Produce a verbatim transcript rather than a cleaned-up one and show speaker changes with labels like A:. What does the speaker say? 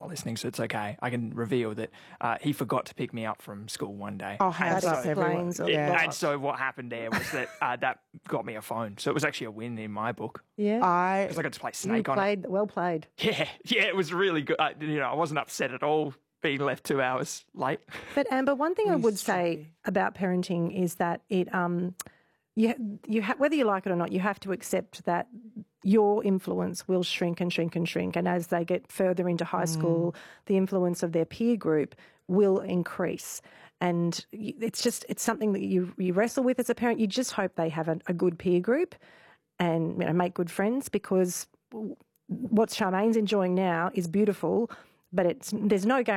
A: not listening, so it's okay. I can reveal that uh, he forgot to pick me up from school one day.
B: Oh, hands
A: and
B: up,
A: so,
B: everyone.
A: yeah. And so what happened there was that uh, that got me a phone. So it was actually a win in my book.
C: Yeah.
B: I,
A: Because I got to play Snake
C: you
A: on
C: played,
A: it.
C: well played.
A: Yeah, yeah, it was really good. I, you know, I wasn't upset at all being left two hours late.
C: But Amber, one thing I would
B: Please,
C: say
B: Sophie.
C: about parenting is that it, um, you, you ha- whether you like it or not, you have to accept that your influence will shrink and shrink and shrink. And as they get further into high school, the influence of their peer group will increase. And y- it's just, it's something that you, you wrestle with as a parent. You just hope they have a, a good peer group and, you know, make good friends, because what Charmaine's enjoying now is beautiful, but it's there's no guarantee